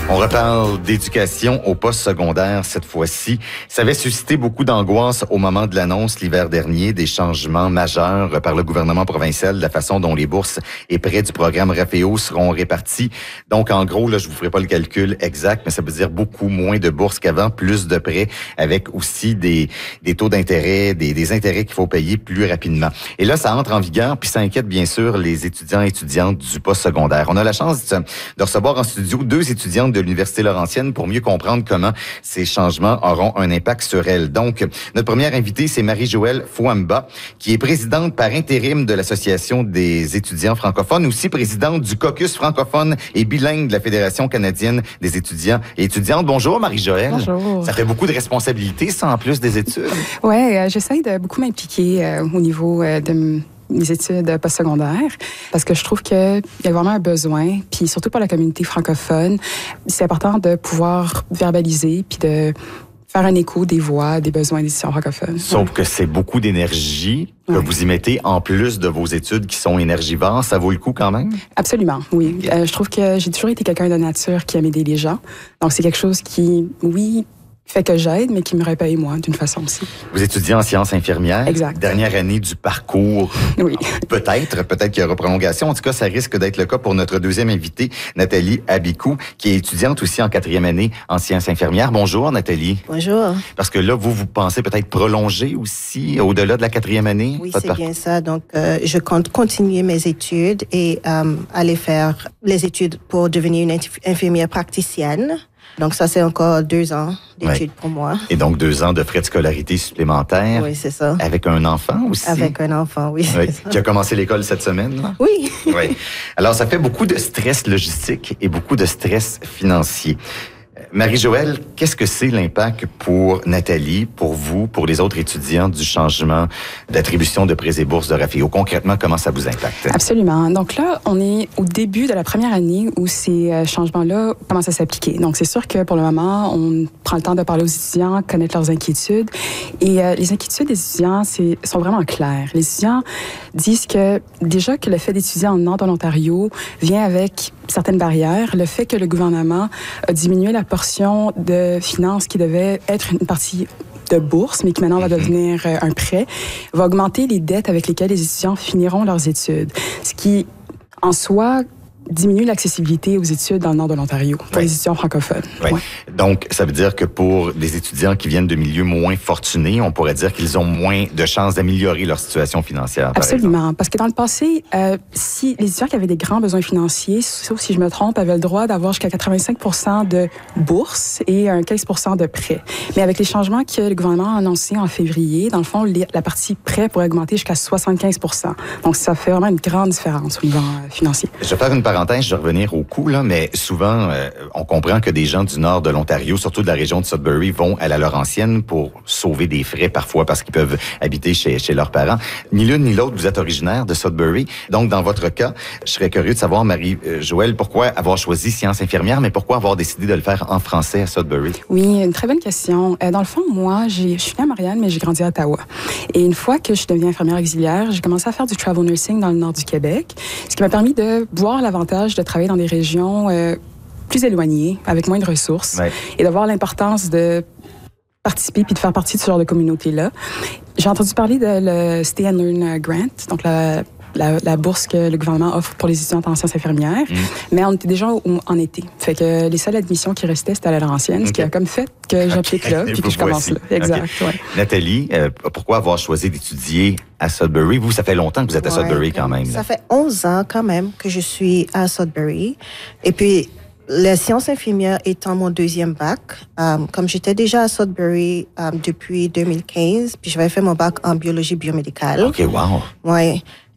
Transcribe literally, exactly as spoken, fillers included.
On reparle d'éducation au poste secondaire cette fois-ci. Ça avait suscité beaucoup d'angoisse au moment de l'annonce l'hiver dernier des changements majeurs par le gouvernement provincial de la façon dont les bourses et prêts du programme Raféo seront répartis. Donc, en gros, là, je vous ferai pas le calcul exact, mais ça veut dire beaucoup moins de bourses qu'avant, plus de prêts, avec aussi des, des taux d'intérêt, des, des intérêts qu'il faut payer plus rapidement. Et là, ça entre en vigueur, puis ça inquiète bien sûr les étudiants et étudiantes du poste secondaire. On a la chance de, de recevoir en studio deux étudiantes de l'Université Laurentienne pour mieux comprendre comment ces changements auront un impact sur elles. Donc, notre première invitée, c'est Marie-Joëlle Fouamba, qui est présidente par intérim de l'Association des étudiants francophones, aussi présidente du caucus francophone et bilingue de la Fédération canadienne des étudiants et étudiantes. Bonjour, Marie-Joëlle. Bonjour. Ça fait beaucoup de responsabilités, ça, en plus des études. Oui, euh, j'essaie de beaucoup m'impliquer euh, au niveau euh, de mes études postsecondaires, parce que je trouve qu'il y a vraiment un besoin, puis surtout pour la communauté francophone, c'est important de pouvoir verbaliser, puis de faire un écho des voix, des besoins des étudiants francophones. Sauf ouais. que c'est beaucoup d'énergie que ouais. vous y mettez en plus de vos études qui sont énergivores. Ça vaut le coup quand même? Absolument, oui. Okay. Euh, je trouve que j'ai toujours été quelqu'un de nature qui aime aider les gens. Donc, c'est quelque chose qui, oui, fait que j'aide, mais qui me repaye moi, d'une façon aussi. Vous étudiez en sciences infirmières. Exact. Dernière année du parcours. Oui. Peut-être, peut-être qu'il y aura prolongation. En tout cas, ça risque d'être le cas pour notre deuxième invitée, Nathalie Abikou, qui est étudiante aussi en quatrième année en sciences infirmières. Bonjour, Nathalie. Bonjour. Parce que là, vous, vous pensez peut-être prolonger aussi au-delà de la quatrième année? Oui, c'est bien ça. Donc, euh, je compte continuer mes études et euh, aller faire les études pour devenir une infirmière praticienne. Donc, ça, c'est encore deux ans d'études ouais. pour moi. Et donc, deux ans de frais de scolarité supplémentaires. Oui, c'est ça. Avec un enfant aussi. Avec un enfant, oui. oui. Qui a commencé l'école cette semaine, là? Oui. oui. Alors, ça fait beaucoup de stress logistique et beaucoup de stress financier. Marie-Joëlle, qu'est-ce que c'est l'impact pour Nathalie, pour vous, pour les autres étudiants du changement d'attribution de prêts et bourses de Raféo? Concrètement, comment ça vous impacte? Absolument. Donc là, on est au début de la première année où ces changements-là commencent à s'appliquer. Donc, c'est sûr que pour le moment, on prend le temps de parler aux étudiants, connaître leurs inquiétudes. Et euh, les inquiétudes des étudiants c'est, sont vraiment claires. Les étudiants disent que déjà que le fait d'étudier en nord de l'Ontario vient avec certaines barrières. Le fait que le gouvernement a diminué la portion de finances qui devait être une partie de bourse, mais qui maintenant va devenir un prêt, va augmenter les dettes avec lesquelles les étudiants finiront leurs études. Ce qui, en soi, diminue l'accessibilité aux études dans le nord de l'Ontario, pour oui. les étudiants francophones. Oui. Ouais. Donc, ça veut dire que pour des étudiants qui viennent de milieux moins fortunés, on pourrait dire qu'ils ont moins de chances d'améliorer leur situation financière. Absolument. Parce que dans le passé, euh, si les étudiants qui avaient des grands besoins financiers, sauf si je me trompe, avaient le droit d'avoir jusqu'à quatre-vingt-cinq pour cent de bourse et un quinze pour cent de prêt. Mais avec les changements que le gouvernement a annoncés en février, dans le fond, les, la partie prêt pourrait augmenter jusqu'à soixante-quinze pour cent. Donc, ça fait vraiment une grande différence au niveau euh, financier. Je vais faire une parenthèse, je vais revenir au coût, là, mais souvent, euh, on comprend que des gens du nord de l'Ontario, surtout de la région de Sudbury, vont à la Laurentienne pour sauver des frais parfois parce qu'ils peuvent habiter chez, chez leurs parents. Ni l'une ni l'autre, vous êtes originaire de Sudbury. Donc, dans votre cas, je serais curieux de savoir, Marie-Joëlle, pourquoi avoir choisi sciences infirmières, mais pourquoi avoir décidé de le faire en français à Sudbury? Oui, une très bonne question. Euh, dans le fond, moi, j'ai, je suis née à Montréal, mais j'ai grandi à Ottawa. Et une fois que je suis devenue infirmière auxiliaire, j'ai commencé à faire du travel nursing dans le nord du Québec, ce qui m'a permis de voir l'avantage de travailler dans des régions euh, plus éloignées, avec moins de ressources, ouais. et d'avoir l'importance de participer puis de faire partie de ce genre de communauté-là. J'ai entendu parler de le Stay and Learn Grant, donc la, la, la bourse que le gouvernement offre pour les étudiantes en sciences infirmières, mmh. mais on était déjà au, en été. Fait que les seules admissions qui restaient, c'était à la Laurentienne, okay. ce qui a comme fait que j'applique okay. là, puis que je commence là. Exact. Okay. Ouais. Nathalie, euh, pourquoi avoir choisi d'étudier à Sudbury? Vous, ça fait longtemps que vous êtes à ouais, Sudbury quand même. Ça là. fait onze ans quand même que je suis à Sudbury. Et puis, les sciences infirmières étant mon deuxième bac, um, comme j'étais déjà à Sudbury um, depuis deux mille quinze, puis j'avais fait mon bac en biologie biomédicale. OK, wow. Oui.